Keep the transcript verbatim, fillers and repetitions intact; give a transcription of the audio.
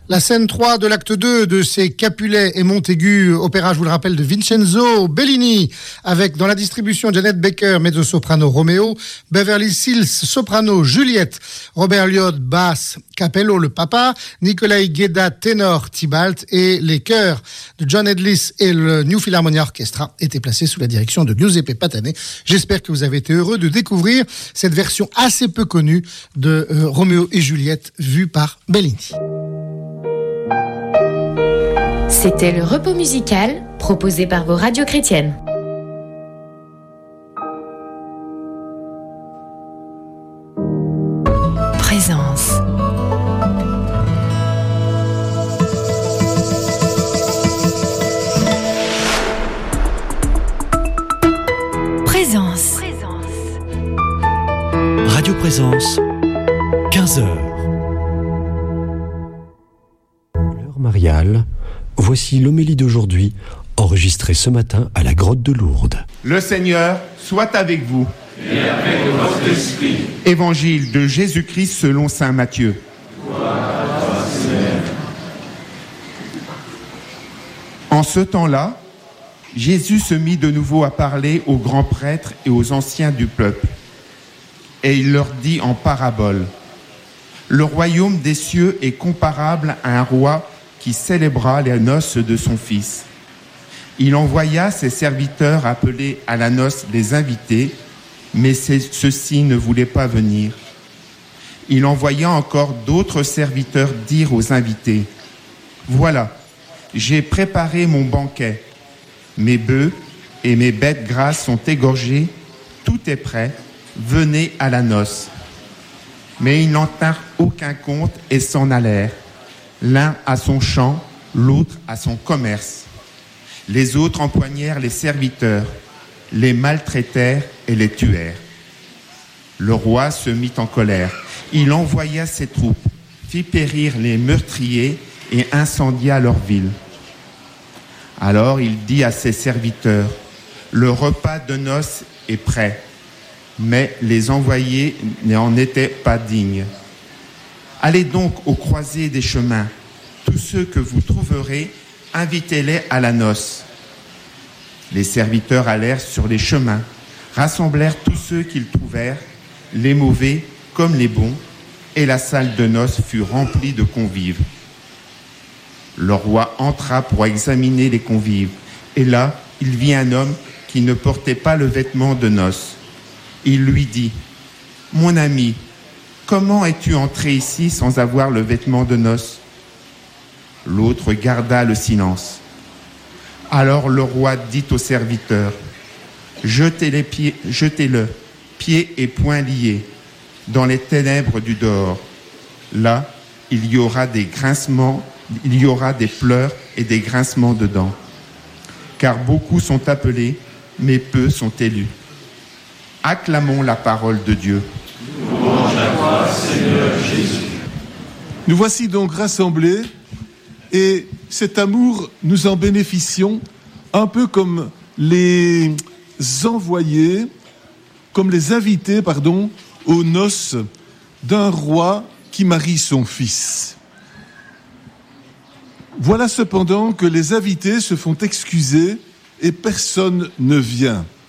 La scène trois de l'acte deux de ces Capulet et Montaigu, opéra, je vous le rappelle, de Vincenzo Bellini, avec dans la distribution Janet Baker, mezzo-soprano Roméo, Beverly Sills, soprano Juliette, Robert Lyod, basse, Capello, le papa, Nicolai Gueda, ténor, Tybalt, et les chœurs de John Edlis et le New Philharmonia Orchestra étaient placés sous la direction de Giuseppe Patane. J'espère que vous avez été heureux de découvrir cette version assez peu connue de euh, Roméo et Juliette vue par Bellini. C'était le repos musical proposé par vos radios chrétiennes. Présence. Présence. Radio Présence, quinze heures. L'heure mariale. Voici l'homélie d'aujourd'hui, enregistrée ce matin à la grotte de Lourdes. Le Seigneur soit avec vous. Et avec votre esprit. Évangile de Jésus-Christ selon saint Matthieu. Gloire à toi, Seigneur. En ce temps-là, Jésus se mit de nouveau à parler aux grands prêtres et aux anciens du peuple. Et il leur dit en parabole : le royaume des cieux est comparable à un roi qui célébra les noces de son fils. Il envoya ses serviteurs appeler à la noce les invités, mais ceux-ci ne voulaient pas venir. Il envoya encore d'autres serviteurs dire aux invités : voilà, j'ai préparé mon banquet. Mes bœufs et mes bêtes grasses sont égorgés, tout est prêt, venez à la noce. Mais ils n'en tinrent aucun compte et s'en allèrent. L'un à son champ, l'autre à son commerce. Les autres empoignèrent les serviteurs, les maltraitèrent et les tuèrent. Le roi se mit en colère. Il envoya ses troupes, fit périr les meurtriers et incendia leur ville. Alors il dit à ses serviteurs : le repas de noces est prêt, mais les envoyés n'en étaient pas dignes. Allez donc aux croisées des chemins. Tous ceux que vous trouverez, invitez-les à la noce. Les serviteurs allèrent sur les chemins, rassemblèrent tous ceux qu'ils trouvèrent, les mauvais comme les bons, et la salle de noces fut remplie de convives. Le roi entra pour examiner les convives, et là, il vit un homme qui ne portait pas le vêtement de noces. Il lui dit : mon ami, comment es-tu entré ici sans avoir le vêtement de noces ? L'autre garda le silence. Alors le roi dit au serviteur : jetez les pieds, jetez-le, pieds et poings liés, dans les ténèbres du dehors. Là, il y aura des grincements, il y aura des pleurs et des grincements de dents. Car beaucoup sont appelés, mais peu sont élus. Acclamons la parole de Dieu. Louange à toi, Seigneur Jésus. Nous voici donc rassemblés, et cet amour, nous en bénéficions, un peu comme les envoyés, comme les invités, pardon, aux noces d'un roi qui marie son fils. Voilà cependant que les invités se font excuser et personne ne vient.